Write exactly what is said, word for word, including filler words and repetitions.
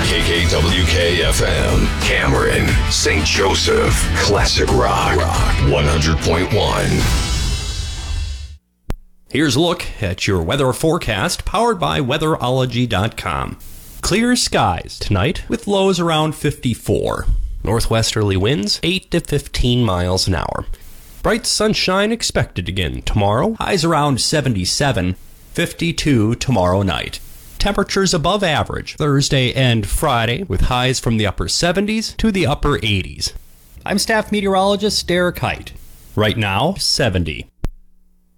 K K W K F M, Cameron, Saint Joseph, Classic Rock, one hundred point one. Here's a look at your weather forecast, powered by weatherology dot com. Clear skies tonight with lows around fifty-four. Northwesterly winds eight to fifteen miles an hour. Bright sunshine expected again tomorrow. Highs around seventy-seven, fifty-two tomorrow night. Temperatures above average Thursday and Friday, with highs from the upper seventies to the upper eighties. I'm staff meteorologist Derek Height. Right now, seventy.